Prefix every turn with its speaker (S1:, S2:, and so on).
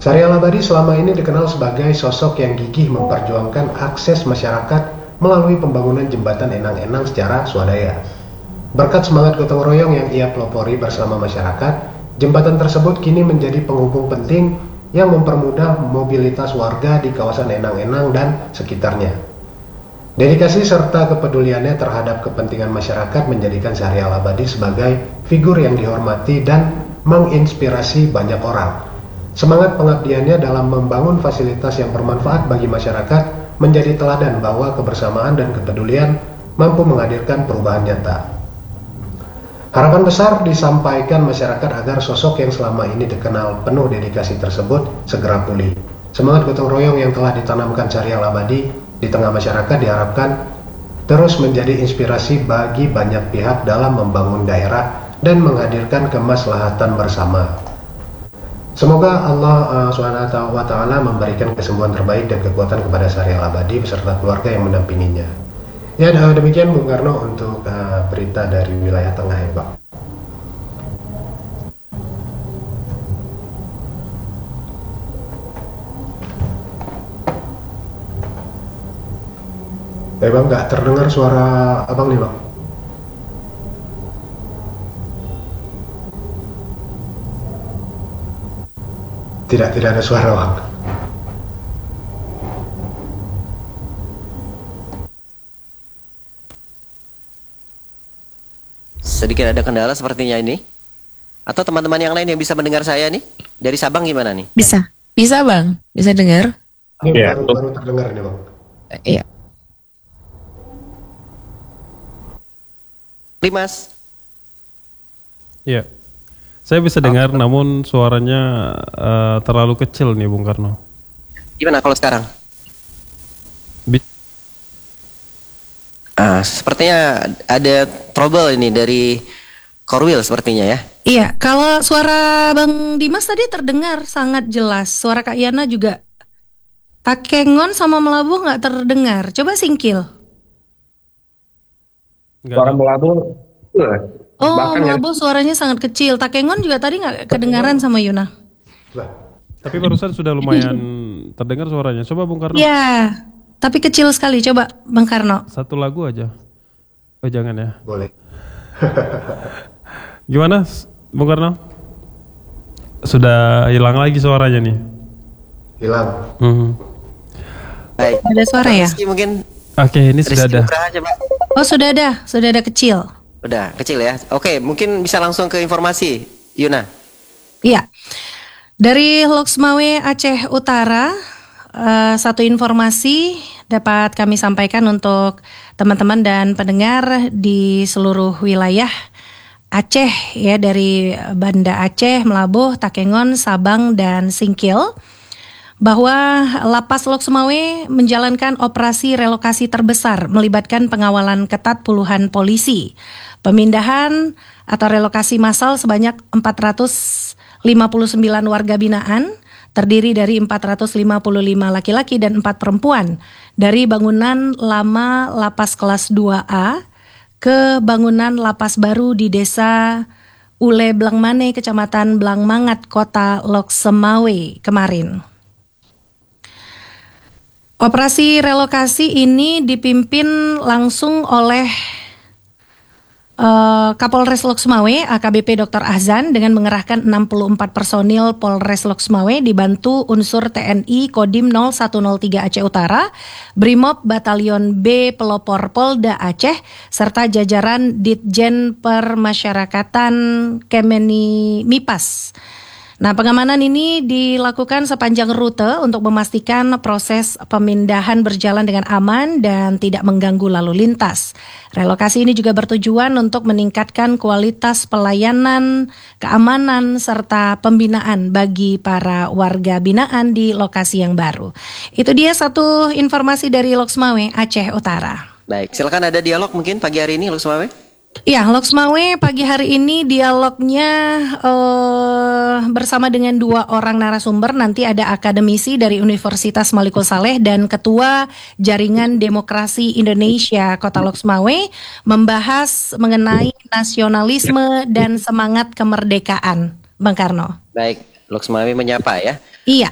S1: Syariah Labadi selama ini dikenal sebagai sosok yang gigih memperjuangkan akses masyarakat melalui pembangunan jembatan Enang-Enang secara swadaya. Berkat semangat gotong royong yang ia pelopori bersama masyarakat, jembatan tersebut kini menjadi penghubung penting yang mempermudah mobilitas warga di kawasan Enang-Enang dan sekitarnya. Dedikasi serta kepeduliannya terhadap kepentingan masyarakat menjadikan Syahrial Labadi sebagai figur yang dihormati dan menginspirasi banyak orang. Semangat pengabdiannya dalam membangun fasilitas yang bermanfaat bagi masyarakat menjadi teladan bahwa kebersamaan dan kepedulian mampu menghadirkan perubahan nyata. Harapan besar disampaikan masyarakat agar sosok yang selama ini dikenal penuh dedikasi tersebut segera pulih. Semangat gotong royong yang telah ditanamkan Syahrial Labadi di tengah masyarakat diharapkan terus menjadi inspirasi bagi banyak pihak dalam membangun daerah dan menghadirkan kemaslahatan bersama. Semoga Allah SWT memberikan kesembuhan terbaik dan kekuatan kepada Syahrial Labadi beserta keluarga yang mendampinginya. Ya, demikian Bung Karno untuk berita dari wilayah tengah ya Pak. Bang, nggak terdengar suara abang nih Bang. Tidak ada suara Bang.
S2: Sedikit ada kendala sepertinya ini. Atau teman-teman yang lain yang bisa mendengar saya nih? Dari Sabang gimana nih?
S3: Bisa Bang, bisa dengar?
S1: Ini baru terdengar nih Bang.
S3: Iya.
S2: Mas.
S4: Iya. Saya bisa dengar namun suaranya terlalu kecil nih Bung Karno.
S2: Gimana kalau sekarang? Sepertinya ada trouble ini dari Korwil sepertinya ya.
S3: Iya, kalau suara Bang Dimas tadi terdengar sangat jelas. Suara Kak Yana juga. Takengon sama Melabuh nggak terdengar. Coba singkil.
S5: Suara Melabuh.
S3: Oh, Melabuh suaranya sangat kecil. Takengon juga tadi nggak kedengaran sama Yuna.
S4: Tapi barusan sudah lumayan terdengar suaranya. Coba Bung Karno.
S3: Iya, tapi kecil sekali. Coba Bang Karno.
S4: Satu lagu aja. Oh jangan ya.
S1: Boleh.
S4: Gimana Bung Karno? Sudah hilang lagi suaranya nih.
S1: Hilang.
S2: Baik.
S3: Ada suara ya?
S2: Mungkin.
S4: Oke, ini sudah ada.
S3: Oh sudah ada kecil.
S2: Udah kecil ya. Oke, mungkin bisa langsung ke informasi, Yuna.
S3: Iya. Dari Loksmawe Aceh Utara, satu informasi dapat kami sampaikan untuk teman-teman dan pendengar di seluruh wilayah Aceh ya, dari Banda Aceh, Melabuh, Takengon, Sabang dan Singkil, bahwa Lapas Loksmawe menjalankan operasi relokasi terbesar melibatkan pengawalan ketat puluhan polisi. Pemindahan atau relokasi massal sebanyak 459 warga binaan terdiri dari 455 laki-laki dan 4 perempuan dari bangunan lama lapas kelas 2A ke bangunan lapas baru di desa Ule Blangmane, Kecamatan Blangmangat, Kota Loksemawe kemarin. Operasi relokasi ini dipimpin langsung oleh Kapolres Loksmawe AKBP Dr. Ahzan dengan mengerahkan 64 personil Polres Loksmawe dibantu unsur TNI Kodim 0103 Aceh Utara, Brimob Batalion B Pelopor Polda Aceh, serta jajaran Ditjen Permasyarakatan Kemeni Mipas. Nah, pengamanan ini dilakukan sepanjang rute untuk memastikan proses pemindahan berjalan dengan aman dan tidak mengganggu lalu lintas. Relokasi ini juga bertujuan untuk meningkatkan kualitas pelayanan, keamanan, serta pembinaan bagi para warga binaan di lokasi yang baru. Itu dia satu informasi dari Loksmawe, Aceh Utara.
S2: Baik, silakan ada dialog mungkin pagi hari ini Loksmawe.
S3: Ya, Loksmawe pagi hari ini dialognya bersama dengan 2 orang narasumber. Nanti ada akademisi dari Universitas Malikul Saleh dan Ketua Jaringan Demokrasi Indonesia Kota Loksmawe membahas mengenai nasionalisme dan semangat kemerdekaan. Bang Karno.
S2: Baik, Loksmawe menyapa ya.
S3: Iya.